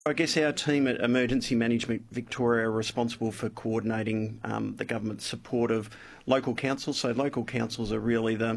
I guess our team at Emergency Management Victoria are responsible for coordinating the government's support of local councils. So local councils are really the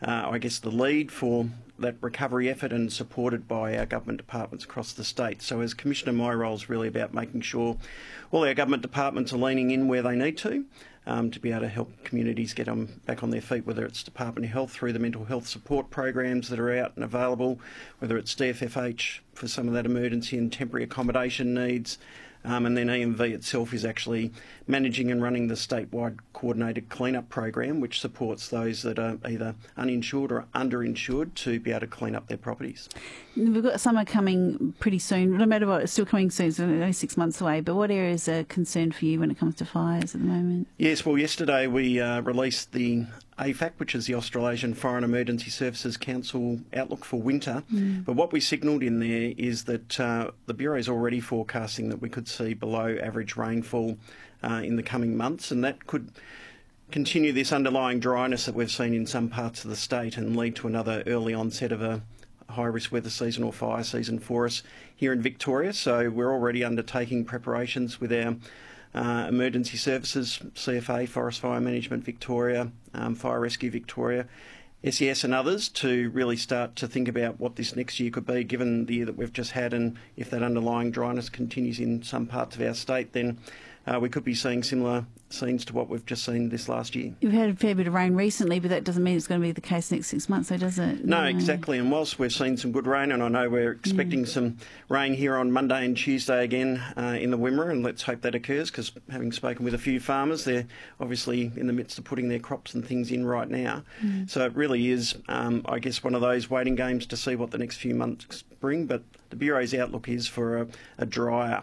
lead for that recovery effort and supported by our government departments across the state. So as Commissioner, my role is really about making sure all our government departments are leaning in where they need to be able to help communities get back on their feet, whether it's Department of Health through the mental health support programs that are out and available, whether it's DFFH for some of that emergency and temporary accommodation needs, and then EMV itself is actually managing and running the statewide coordinated clean-up program, which supports those that are either uninsured or underinsured to be able to clean up their properties. We've got summer coming pretty soon. No matter what, it's still coming soon, so only 6 months away. But what areas are concerned for you when it comes to fires at the moment? Yes, well, yesterday we released the AFAC, which is the Australasian Fire and Emergency Services Council outlook for winter. But what we signalled in there is that the Bureau is already forecasting that we could see below average rainfall in the coming months, and that could continue this underlying dryness that we've seen in some parts of the state and lead to another early onset of a high-risk weather season or fire season for us here in Victoria. So we're already undertaking preparations with our emergency services, CFA, Forest Fire Management Victoria, Fire Rescue Victoria, SES and others, to really start to think about what this next year could be, given the year that we've just had, and if that underlying dryness continues in some parts of our state, then we could be seeing similar scenes to what we've just seen this last year. You've had a fair bit of rain recently, but that doesn't mean it's going to be the case next 6 months, though, does it? No, exactly. And whilst we've seen some good rain, and I know we're expecting some rain here on Monday and Tuesday again in the Wimmera, and let's hope that occurs, because having spoken with a few farmers, they're obviously in the midst of putting their crops and things in right now. So it really is, I guess, one of those waiting games to see what the next few months bring. But the Bureau's outlook is for a drier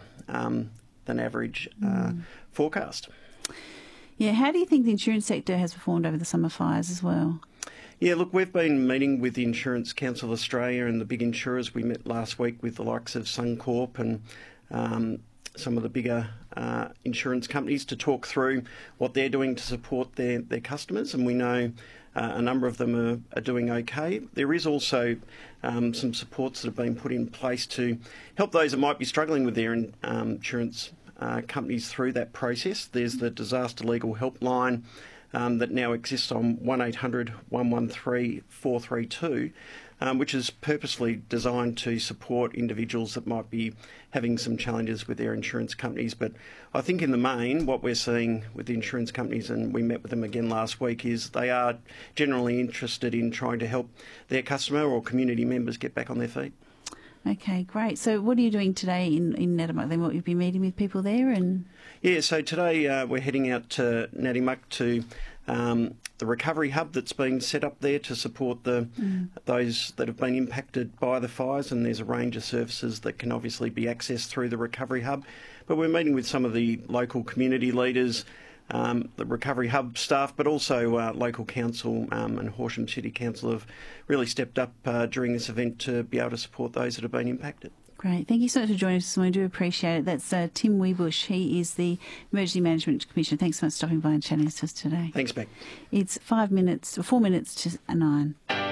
than average forecast. Yeah, how do you think the insurance sector has performed over the summer fires as well? Yeah, look, we've been meeting with the Insurance Council of Australia and the big insurers. We met last week with the likes of Suncorp and some of the bigger insurance companies to talk through what they're doing to support their customers, and we know a number of them are doing okay. There is also some supports that have been put in place to help those that might be struggling with their insurance companies through that process. There's the Disaster Legal Helpline that now exists on 1800 113 432, which is purposely designed to support individuals that might be having some challenges with their insurance companies. But I think in the main, what we're seeing with the insurance companies, and we met with them again last week, is they are generally interested in trying to help their customer or community members get back on their feet. Okay, great. So what are you doing today in Nadimuck then? What, you'll be meeting with people there? Yeah, so today we're heading out to Nadimuck to the recovery hub that's been set up there to support those that have been impacted by the fires, and there's a range of services that can obviously be accessed through the recovery hub. But we're meeting with some of the local community leaders, the recovery hub staff, but also local council and Horsham City Council have really stepped up during this event to be able to support those that have been impacted. Great. Thank you so much for joining us this morning. I do appreciate it. That's Tim Wiebusch. He is the Emergency Management Commissioner. Thanks so much for stopping by and chatting to us today. Thanks, Beck. It's 4 minutes to 9.